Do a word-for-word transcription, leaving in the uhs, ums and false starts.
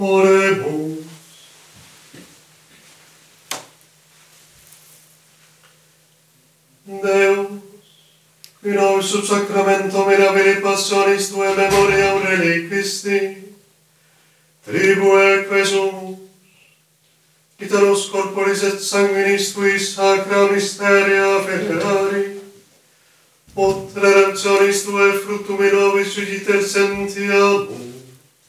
Oremus. Deus, qui nos sub sacramento mirabili passionis Tuae memoriam reliquisti, tribue quesumus, italos corporis et sanguinis Tui sacra mysteria venerari, ut redemptionis Tuae fructum in nobis juditer sentiamus,